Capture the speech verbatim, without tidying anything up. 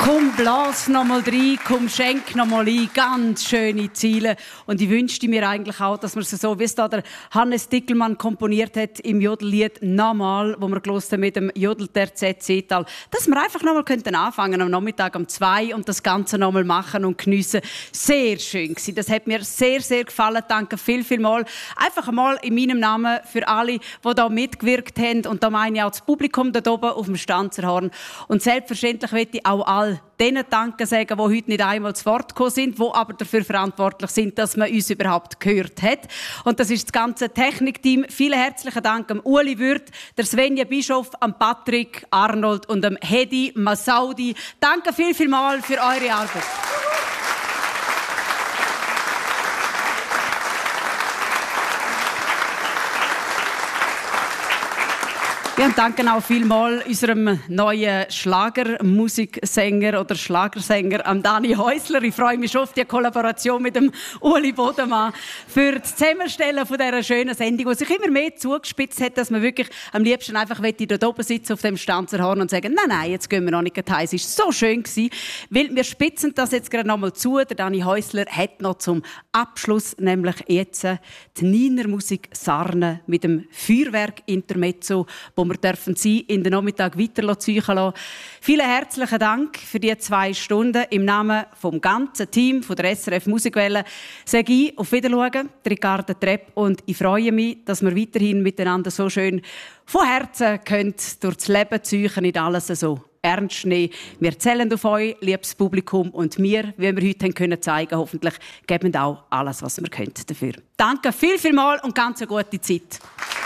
Komm, blas noch mal rein, komm, schenk noch mal ein. Ganz schöne Ziele. Und ich wünschte mir eigentlich auch, dass man es so, wie es da der Hannes Dickelmann komponiert hat im Jodellied «Nochmal», wo wir gehört haben mit dem Jodelterzett Seetal, dass wir einfach noch mal könnten anfangen am Nachmittag um zwei und das Ganze noch mal machen und geniessen. Sehr schön gewesen. Das hat mir sehr, sehr gefallen. Danke viel, viel mal. Einfach einmal in meinem Namen für alle, die da mitgewirkt haben. Und da meine ich auch das Publikum da oben auf dem Stanzerhorn. Und selbstverständlich möchte ich auch all denen Danke sagen, die heute nicht einmal zu Wort gekommen sind, die aber dafür verantwortlich sind, dass man uns überhaupt gehört hat. Und das ist das ganze Technikteam. Vielen herzlichen Dank an Uli Würth, der Svenja Bischof, an Patrick Arnold und am Hedi Massaudi. Danke viel, viel mal für eure Arbeit. Ja, und danke auch vielmals unserem neuen Schlagermusiksänger oder Schlagersänger, am Dani Häusler. Ich freue mich schon auf die Kollaboration mit dem Uli Bodemann für das Zusammenstellen von dieser schönen Sendung, die sich immer mehr zugespitzt hat, dass man wirklich am liebsten einfach dort oben sitzen auf dem Stanzerhorn und sagen, nein, nein, jetzt gehen wir noch nicht heim. Es war so schön gewesen, weil wir spitzen das jetzt gerade noch mal zu. Der Dani Häusler hat noch zum Abschluss nämlich jetzt die Niner Musik Sarne mit dem Feuerwerk-Intermezzo, wo wir dürfen Sie in den Nachmittag weiterziehen lassen. Vielen herzlichen Dank für die zwei Stunden. Im Namen vom ganzen Team von der S R F Musikwelle sage ich auf Wiedersehen, Ricarda Trepp, und ich freue mich, dass wir weiterhin miteinander so schön von Herzen können durch das Leben ziehen, nicht alles so ernst nehmen. Wir zählen auf euch, liebes Publikum, und wir, wie wir heute können zeigen, hoffentlich geben auch alles, was wir können dafür. Danke viel, viel mal und ganz eine gute Zeit.